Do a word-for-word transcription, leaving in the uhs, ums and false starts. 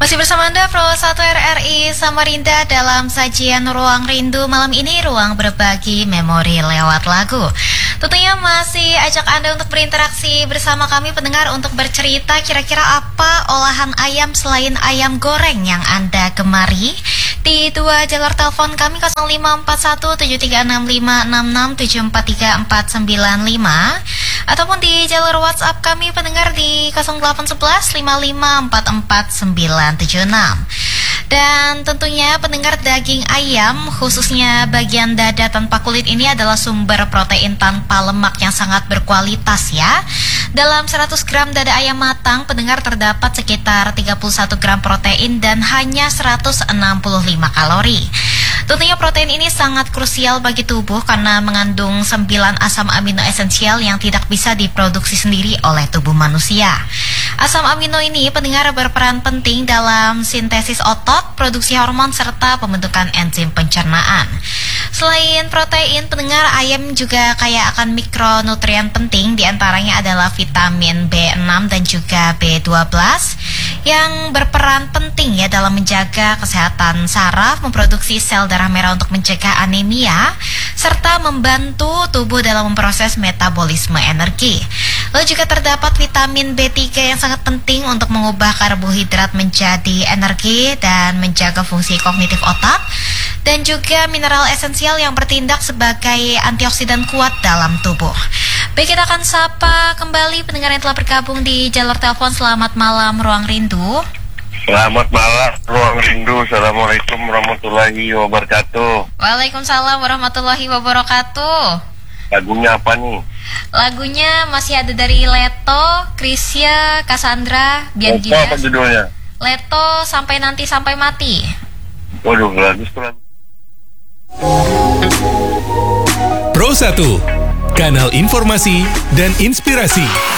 Masih bersama Anda Pro satu R R I Samarinda dalam sajian Ruang Rindu malam ini, ruang berbagi memori lewat lagu. Tentunya masih ajak Anda untuk berinteraksi bersama kami pendengar untuk bercerita kira-kira apa olahan ayam selain ayam goreng yang Anda gemari. Di dua jalur telepon kami nol lima empat satu tujuh tiga enam lima enam enam tujuh empat tiga empat sembilan lima ataupun di jalur WhatsApp kami pendengar di nol delapan satu satu lima lima empat empat sembilan tujuh enam. Dan tentunya pendengar, daging ayam khususnya bagian dada tanpa kulit ini adalah sumber protein tanpa lemak yang sangat berkualitas ya. Dalam seratus gram dada ayam matang pendengar terdapat sekitar tiga puluh satu gram protein dan hanya seratus enam puluh lima kalori. Tentunya protein ini sangat krusial bagi tubuh karena mengandung sembilan asam amino esensial yang tidak bisa diproduksi sendiri oleh tubuh manusia. Asam amino ini pendengar berperan penting dalam sintesis otot, produksi hormon, serta pembentukan enzim pencernaan. Selain protein, pendengar, ayam juga kaya akan mikronutrien penting, diantaranya adalah vitamin B enam dan juga B dua belas yang berperan penting ya dalam menjaga kesehatan saraf, memproduksi sel darah merah untuk mencegah anemia, serta membantu tubuh dalam memproses metabolisme energi. Lalu juga terdapat vitamin B tiga yang sangat penting untuk mengubah karbohidrat menjadi energi dan menjaga fungsi kognitif otak, dan juga mineral esensial yang bertindak sebagai antioksidan kuat dalam tubuh. Baik, kita akan sapa kembali pendengar yang telah bergabung di jalur telepon. Selamat malam Ruang Rindu. Selamat malam Ruang Rindu. Assalamualaikum warahmatullahi wabarakatuh. Waalaikumsalam warahmatullahi wabarakatuh. Lagunya apa nih? Lagunya masih ada dari Leto, Krisya, Cassandra, Bian Leto apa judulnya? Leto, Sampai Nanti Sampai Mati. Waduh, lagu itu. Pro satu, kanal informasi dan inspirasi.